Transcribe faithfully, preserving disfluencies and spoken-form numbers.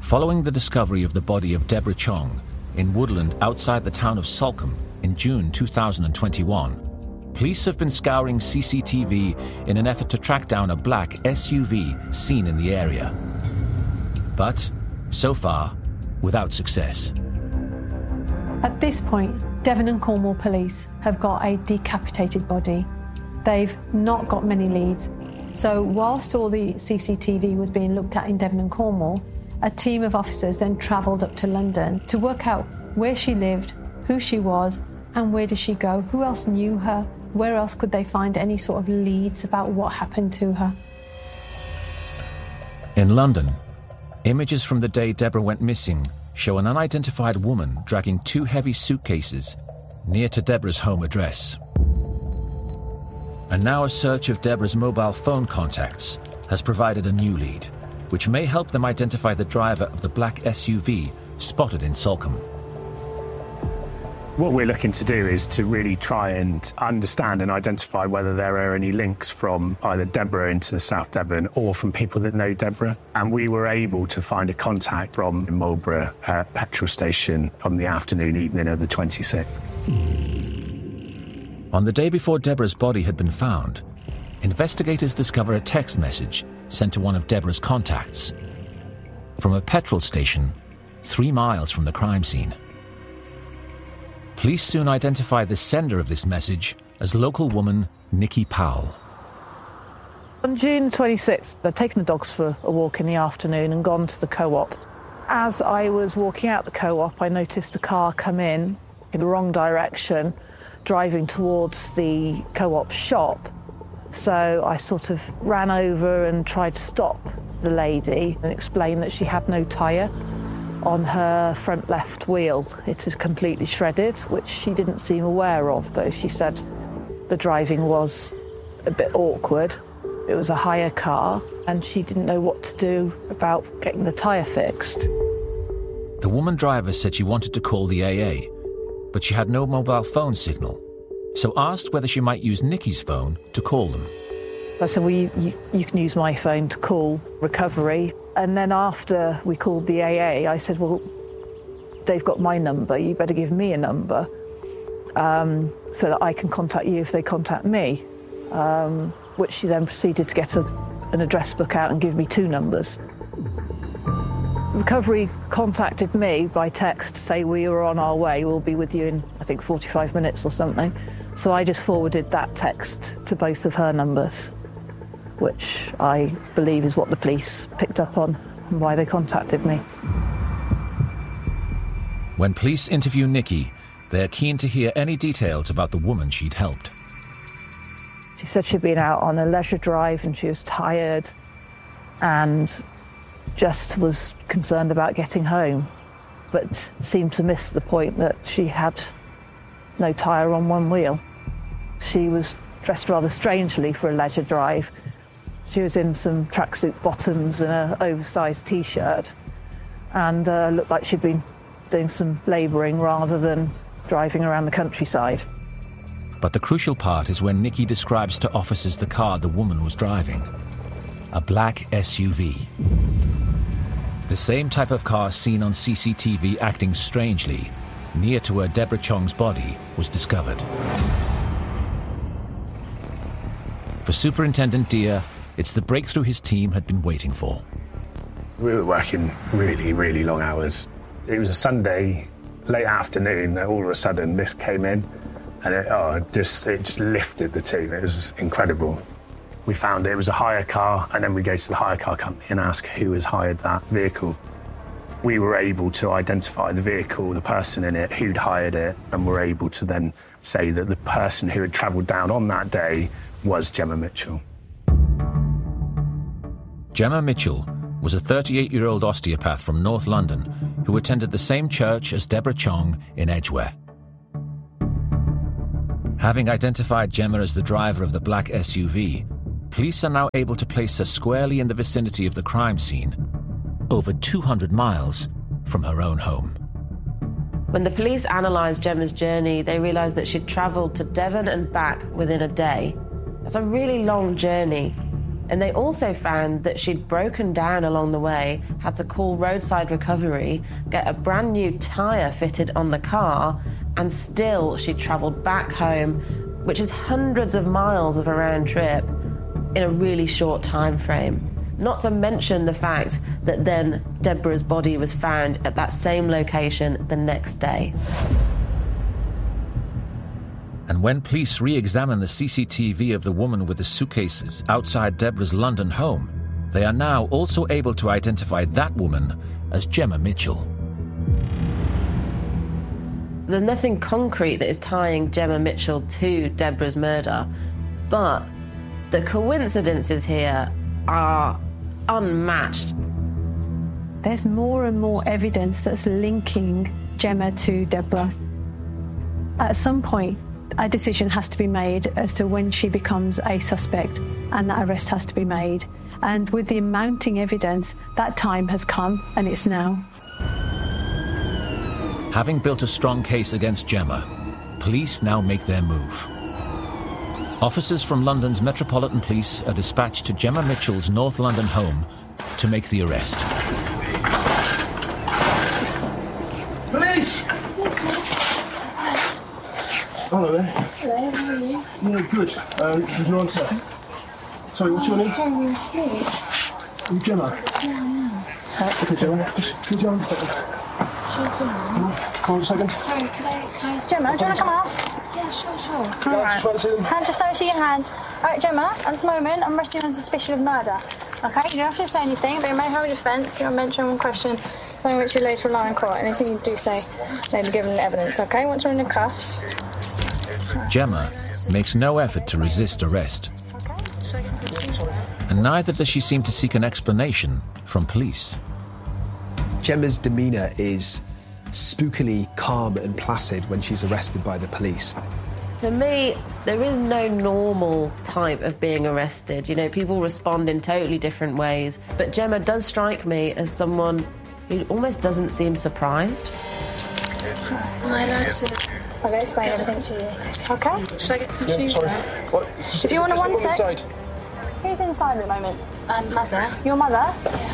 Following the discovery of the body of Deborah Chong in woodland outside the town of Salcombe in June two thousand twenty-one, police have been scouring C C T V in an effort to track down a black S U V seen in the area. But, so far, without success. At this point, Devon and Cornwall police have got a decapitated body. They've not got many leads. So whilst all the C C T V was being looked at in Devon and Cornwall, a team of officers then travelled up to London to work out where she lived, who she was, and where did she go, who else knew her, where else could they find any sort of leads about what happened to her. In London, images from the day Deborah went missing show an unidentified woman dragging two heavy suitcases near to Deborah's home address. And now a search of Deborah's mobile phone contacts has provided a new lead, which may help them identify the driver of the black S U V spotted in Salcombe. What we're looking to do is to really try and understand and identify whether there are any links from either Deborah into South Devon or from people that know Deborah. And we were able to find a contact from Marlborough uh, petrol station on the afternoon, evening of the twenty-sixth. On the day before Deborah's body had been found, investigators discover a text message sent to one of Deborah's contacts from a petrol station three miles from the crime scene. Police soon identify the sender of this message as local woman Nikki Powell. On June twenty-sixth, I'd taken the dogs for a walk in the afternoon and gone to the co-op. As I was walking out the co-op, I noticed a car come in in the wrong direction, driving towards the co-op shop. So I sort of ran over and tried to stop the lady and explain that she had no tyre on her front left wheel. It had completely shredded, which she didn't seem aware of, though she said the driving was a bit awkward. It was a hire car, and she didn't know what to do about getting the tyre fixed. The woman driver said she wanted to call the A A, but she had no mobile phone signal, so asked whether she might use Nikki's phone to call them. I said, well, you, you, you can use my phone to call recovery. And then after we called the A A, I said, well, they've got my number, you better give me a number um, so that I can contact you if they contact me, um, which she then proceeded to get a, an address book out and give me two numbers. Recovery contacted me by text to say we were on our way, we'll be with you in, I think, forty-five minutes or something. So I just forwarded that text to both of her numbers, which I believe is what the police picked up on and why they contacted me. When police interview Nikki, they're keen to hear any details about the woman she'd helped. She said she'd been out on a leisure drive and she was tired and just was concerned about getting home, but seemed to miss the point that she had no tyre on one wheel. She was dressed rather strangely for a leisure drive. She was in some tracksuit bottoms and an oversized T-shirt and uh, looked like she'd been doing some labouring rather than driving around the countryside. But the crucial part is when Nikki describes to officers the car the woman was driving. A black S U V. The same type of car seen on C C T V acting strangely near to where Deborah Chong's body was discovered. For Superintendent Deer, it's the breakthrough his team had been waiting for. We were working really, really long hours. It was a Sunday, late afternoon, that all of a sudden this came in, and it, oh, just, it just lifted the team. It was incredible. We found it was a hire car, and then we go to the hire car company and ask who has hired that vehicle. We were able to identify the vehicle, the person in it, who'd hired it, and were able to then say that the person who had travelled down on that day was Gemma Mitchell. Gemma Mitchell was a thirty-eight-year-old osteopath from North London who attended the same church as Deborah Chong in Edgware. Having identified Gemma as the driver of the black S U V, police are now able to place her squarely in the vicinity of the crime scene, over two hundred miles from her own home. When the police analysed Gemma's journey, they realised that she'd travelled to Devon and back within a day. That's a really long journey. And they also found that she'd broken down along the way, had to call roadside recovery, get a brand new tyre fitted on the car, and still she'd travelled back home, which is hundreds of miles of a round trip, in a really short time frame. Not to mention the fact that then Deborah's body was found at that same location the next day. And when police re-examine the C C T V of the woman with the suitcases outside Deborah's London home, they are now also able to identify that woman as Gemma Mitchell. There's nothing concrete that is tying Gemma Mitchell to Deborah's murder, but the coincidences here are unmatched. There's more and more evidence that's linking Gemma to Deborah. At some point, a decision has to be made as to when she becomes a suspect, and that arrest has to be made. And with the mounting evidence, that time has come, and it's now. Having built a strong case against Gemma, police now make their move. Officers from London's Metropolitan Police are dispatched to Gemma Mitchell's North London home to make the arrest. Police! Hello there. Hello, how are you? Yeah, good. Um, there's no answer. Sorry, what's your name? Sorry, you're asleep. Are you Gemma? Yeah, I am. Uh, okay, Gemma, just could you hold a second? Sure, sure. Come on a second. Sorry, could I, could I ask Gemma, do you want to come out? Yeah, sure, sure. All right. Just want to see them. Hand just over to your hands. All right, Gemma, at this moment, I'm arresting you on suspicion of murder. Okay, you don't have to say anything, but you may have a defence if you want to mention one question, something which you later rely on court. Anything you do say may be given evidence, okay? Once you're in the cuffs. Gemma makes no effort to resist arrest. And neither does she seem to seek an explanation from police. Gemma's demeanour is spookily calm and placid when she's arrested by the police. To me, there is no normal type of being arrested. You know, people respond in totally different ways. But Gemma does strike me as someone who almost doesn't seem surprised. Am I allowed to... I'll go explain everything to you. Okay? Should I get some Yeah, shoes sorry. now? What? If you want to one sec. Inside. Who's inside at the moment? Um, mother. Your mother? Yeah.